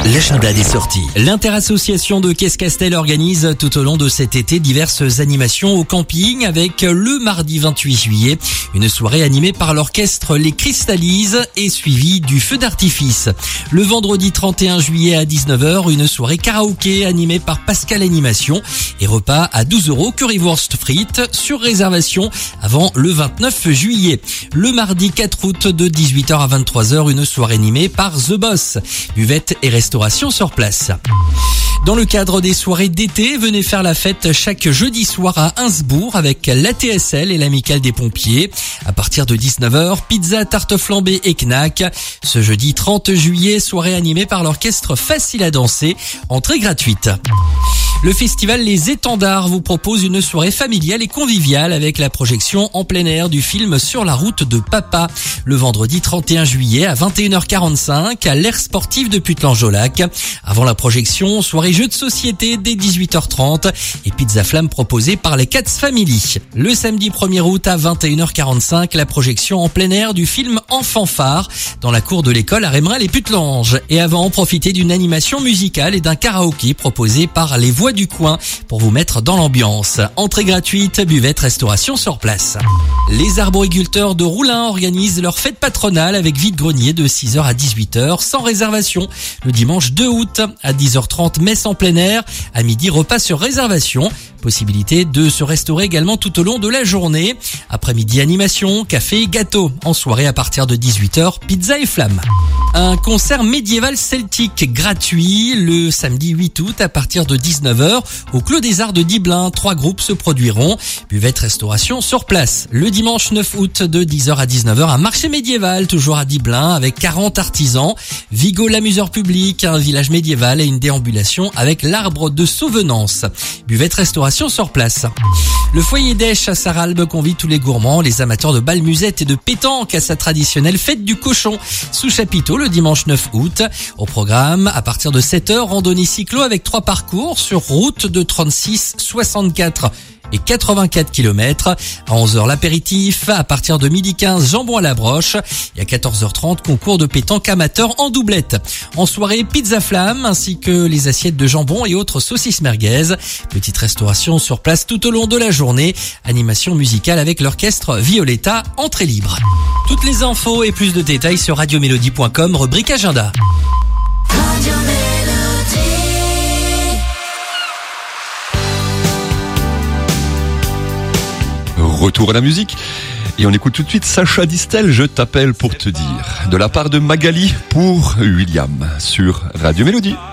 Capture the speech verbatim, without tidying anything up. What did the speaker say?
l'agenda des sorties. L'interassociation de Caisse-Castel organise tout au long de cet été diverses animations au camping avec le mardi vingt-huit juillet, une soirée animée par l'orchestre Les Cristallises et suivie du feu d'artifice. Le vendredi trente et un juillet à dix-neuf heures, une soirée karaoké animée par Pascal Animation et repas à douze euros, currywurst frites sur réservation avant le vingt-neuf juillet. Le mardi quatre août de dix-huit heures à vingt-trois heures, une soirée animée par The Boss. Buvette et restauration sur place. Dans le cadre des soirées d'été, venez faire la fête chaque jeudi soir à Ainsbourg avec l'A T S L et l'Amicale des Pompiers. À partir de dix-neuf heures, pizza, tarte flambée et knack. Ce jeudi trente juillet, soirée animée par l'orchestre Facile à danser, entrée gratuite. Le festival Les Étendards vous propose une soirée familiale et conviviale avec la projection en plein air du film Sur la route de papa. Le vendredi trente et un juillet à vingt et une heures quarante-cinq à l'aire sportive de Putelange-au-Lac. Avant la projection, soirée jeux de société dès dix-huit heures trente et pizza flamme proposée par les Cats Family. Le samedi premier août à vingt et une heures quarante-cinq, la projection en plein air du film Enfant phare dans la cour de l'école à Rémerel et Putelange. Et avant, profitez d'une animation musicale et d'un karaoké proposé par les Voix du coin pour vous mettre dans l'ambiance. Entrée gratuite, buvette, restauration sur place. Les arboriculteurs de Roulin organisent leur fête patronale avec vide-grenier de six heures à dix-huit heures sans réservation. Le dimanche deux août à dix heures trente, messe en plein air. À midi, repas sur réservation. Possibilité de se restaurer également tout au long de la journée. Après-midi, animation, café, gâteau. En soirée, à partir de dix-huit heures, pizza et flamme. Un concert médiéval celtique gratuit le samedi huit août à partir de dix-neuf heures au Clos des Arts de Diblin. Trois groupes se produiront. Buvette, restauration sur place. Le dimanche neuf août de dix heures à dix-neuf heures, un marché médiéval toujours à Diblin avec quarante artisans. Vigo, l'amuseur public, un village médiéval et une déambulation avec l'arbre de Sauvenance. Buvette, restauration sur place. Le foyer d'Esch à Sarralbe convie tous les gourmands, les amateurs de bal musette et de pétanque à sa traditionnelle fête du cochon sous chapiteau le dimanche neuf août. Au programme, à partir de sept heures, randonnée cyclo avec trois parcours sur route de trente-six, soixante-quatre et quatre-vingt-quatre kilomètres. À onze heures, l'apéritif. À partir de midi quinze, jambon à la broche. Et à quatorze heures trente, concours de pétanque amateur en doublette. En soirée, pizza flamme, ainsi que les assiettes de jambon et autres saucisses merguez. Petite restauration sur place tout au long de la journée. Animation musicale avec l'orchestre Violetta, entrée libre. Toutes les infos et plus de détails sur radio mélodie point com, rubrique agenda. Radio Retour à la musique. Et on écoute tout de suite Sacha Distel, Je t'appelle pour te dire. De la part de Magali pour William sur Radio Mélodie.